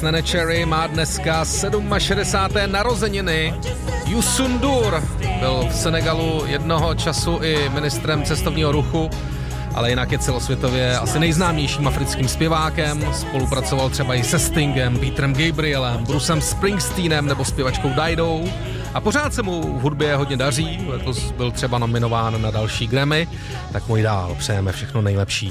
Neneh má dneska 67. narozeniny. Youssou N'Dour byl v Senegalu jednoho času i ministrem cestovního ruchu, ale jinak je celosvětově asi nejznámějším africkým zpěvákem. Spolupracoval třeba i se Stingem, Peterem Gabrielem, Brucem Springsteenem nebo zpěvačkou Didou. A pořád se mu v hudbě hodně daří, letos byl třeba nominován na další Grammy, tak mu i dál přejeme všechno nejlepší.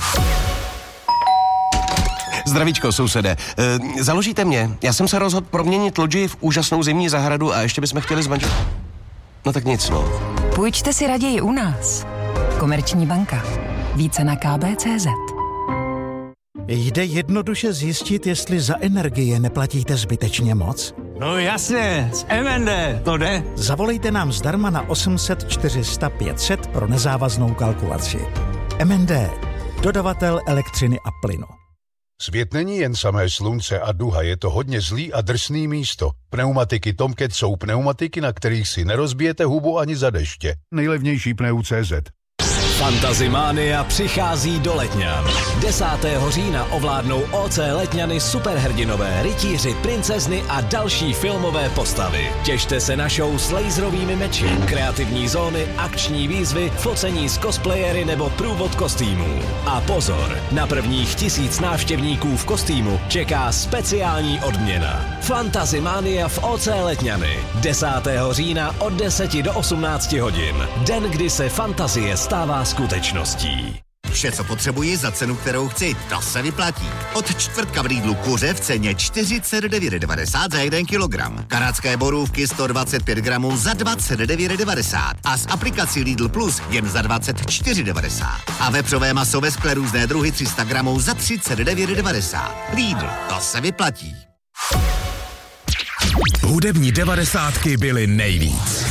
Zdravíčko, sousede. Založíte mě? Já jsem se rozhodl proměnit lodži v úžasnou zimní zahradu a ještě bychom chtěli zmanžit. No tak nic, no. Půjčte si raději u nás. Komerční banka. Více na kb.cz. Jde jednoduše zjistit, jestli za energie neplatíte zbytečně moc? No jasně, z MND, to jde. Zavolejte nám zdarma na 800 400 500 pro nezávaznou kalkulaci. MND, dodavatel elektřiny a plynu. Svět není jen samé slunce a duha, je to hodně zlý a drsný místo. Pneumatiky Tomcat jsou pneumatiky, na kterých si nerozbijete hubu ani za deště. Nejlevnější pneu.cz. Fantazimánia přichází do Letňan. 10. října ovládnou OC Letňany superhrdinové, rytíři, princezny a další filmové postavy. Těšte se na show s laserovými meči, kreativní zóny, akční výzvy, focení s cosplayery nebo průvod kostýmů. A pozor, na prvních 1000 návštěvníků v kostýmu čeká speciální odměna. Fantazimánia v OC Letňany. 10. října od 10 do 18 hodin. Den, kdy se fantazie stává skutečností. Vše, co potřebuji za cenu, kterou chci, to se vyplatí. Od čtvrtka v Lidlu kuře v ceně 49,90 za 1 kilogram. Kanadské borůvky 125 gramů za 29,90 a s aplikací Lidl Plus jen za 24,90. A vepřové maso ve skle různé druhy 300 gramů za 39,90. Lidl, to se vyplatí. Hudební 90 byly nejvíc.